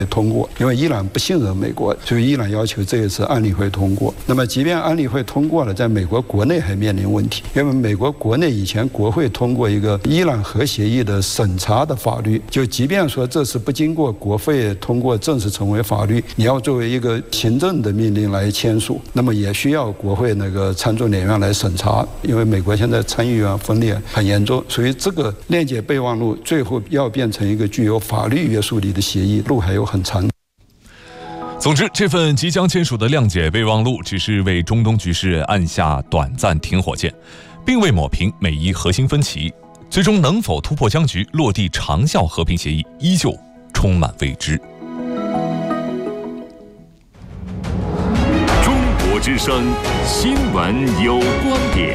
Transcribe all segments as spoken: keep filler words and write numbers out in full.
通过，因为伊朗不信任美国，所以伊朗要求这一次安理会通过。那么，即便安理会通过了，在美国国内还面临问题，因为美国国内以前国会通过一个伊朗核协议的审查的法律，就即便说这次不经过国会通过正式成为法律，你要作为一个行政的命令来签署，那么也需要国会那个参众两院来审查，因为美国现在参议院分裂很严重，所以这个链接备忘录最后要变成一个具有法律约束力的协议，路还有很长。 总之，这份即将签署的谅解备忘录只是为中东局势按下短暂停火键，并未抹平美伊核心分歧，最终能否突破僵局，落地长效和平协议，依旧充满未知。 中国之声新闻有观点，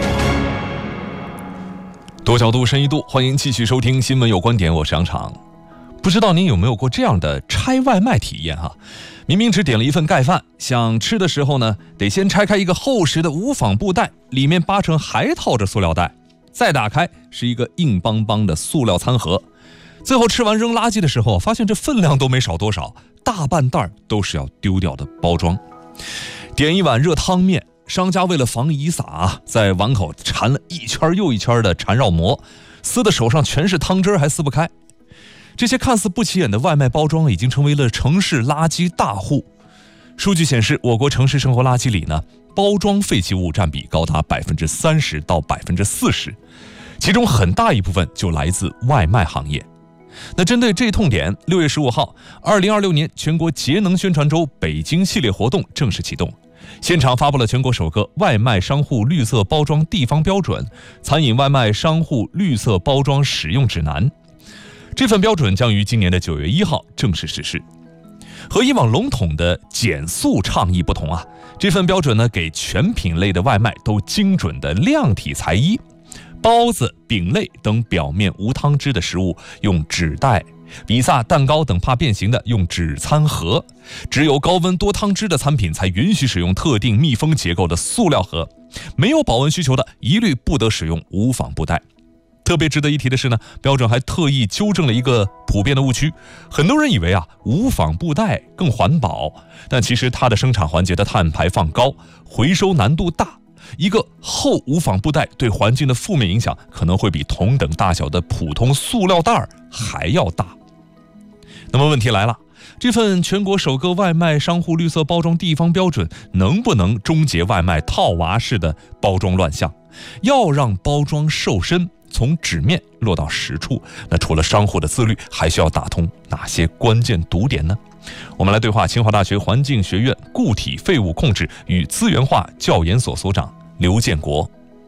多角度深一度，欢迎继续收听新闻有观点，我是杨常。不知道您有没有过这样的拆外卖体验哈？明明只点了一份盖饭，想吃的时候呢，得先拆开一个厚实的无纺布袋，里面八成还套着塑料袋，再打开是一个硬邦邦的塑料餐盒，最后吃完扔垃圾的时候，发现这分量都没少多少，大半袋都是要丢掉的包装。点一碗热汤面，商家为了防遗撒，在碗口缠了一圈又一圈的缠绕膜，撕的手上全是汤汁还撕不开。这些看似不起眼的外卖包装已经成为了城市垃圾大户。数据显示，我国城市生活垃圾里呢，包装废弃物占比高达百分之三十到百分之四十，其中很大一部分就来自外卖行业。那针对这痛点，六月十五号，二零二六年全国节能宣传周北京系列活动正式启动，现场发布了全国首个外卖商户绿色包装地方标准、餐饮外卖商户绿色包装使用指南。这份标准将于今年的九月一号正式实施。和以往笼统的减塑倡议不同啊，这份标准呢，给全品类的外卖都精准的量体裁衣。包子、饼类等表面无汤汁的食物用纸袋，比萨、蛋糕等怕变形的用纸餐盒，只有高温多汤汁的餐品才允许使用特定密封结构的塑料盒，没有保温需求的一律不得使用无纺布袋。特别值得一提的是呢，标准还特意纠正了一个普遍的误区。很多人以为啊，无纺布袋更环保，但其实它的生产环节的碳排放高，回收难度大。一个厚无纺布袋对环境的负面影响可能会比同等大小的普通塑料袋还要大。那么问题来了，这份全国首个外卖商户绿色包装地方标准能不能终结外卖套娃式的包装乱象？要让包装瘦身，从纸面落到实处，那除了商户的自律，还需要打通哪些关键堵点呢？我们来对话清华大学环境学院固体废物控制与资源化教研所所长刘建国。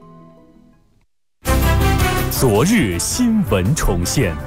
昨日新闻重现。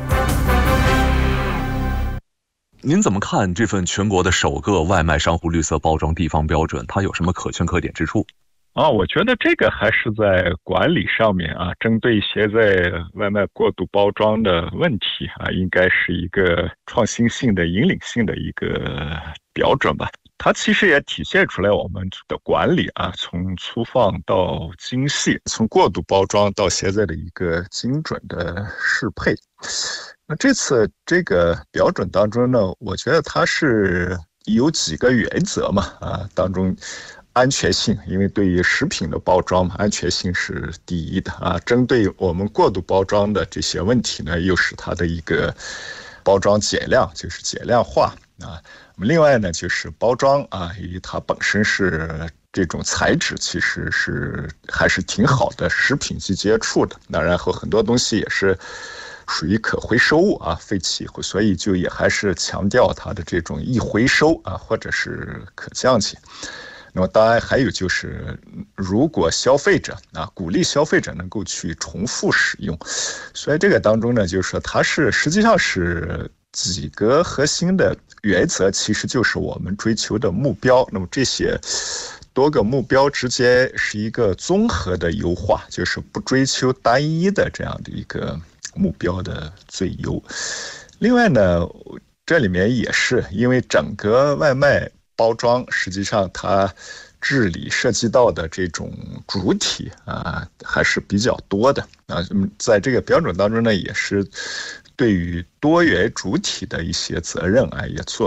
您怎么看这份全国的首个外卖商户绿色包装地方标准？它有什么可圈可点之处？ 啊，我觉得这个还是在管理上面啊，针对现在外卖过度包装的问题啊，应该是一个创新性的、引领性的一个标准吧。它其实也体现出来我们的管理啊，从粗放到精细，从过度包装到现在的一个精准的适配。那这次这个标准当中呢，我觉得它是有几个原则嘛，啊，当中安全性，因为对于食品的包装嘛，安全性是第一的啊。针对我们过度包装的这些问题呢，又是它的一个包装减量，就是减量化啊。另外呢，就是包装啊，因为它本身是这种材质，其实是还是挺好的，食品级接触的。那然后很多东西也是属于可回收物啊，废弃，所以就也还是强调它的这种易回收啊，或者是可降解。那么当然还有就是，如果消费者啊，鼓励消费者能够去重复使用，所以这个当中呢，就是说它是实际上是几个核心的原则，其实就是我们追求的目标。那么这些多个目标之间是一个综合的优化，就是不追求单一的这样的一个目标的最优。另外呢，这里面也是因为整个外卖包装实际上它治理涉及到的这种主体啊还是比较多的啊，在这个标准当中呢，也是对于多元主体的一些责任啊，也做